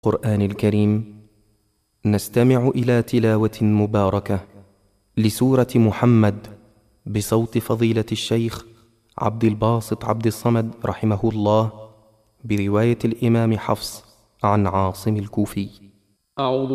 القرآن الكريم نستمع إلى تلاوة مباركة لسورة محمد بصوت فضيلة الشيخ عبد الباسط عبد الصمد رحمه الله برواية الإمام حفص عن عاصم الكوفي. أعوذ